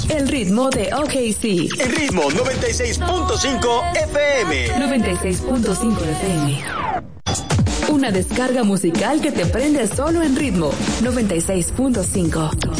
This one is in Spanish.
El ritmo de OKC. El ritmo 96.5 FM. 96.5 FM. Una descarga musical que te prende solo en ritmo 96.5.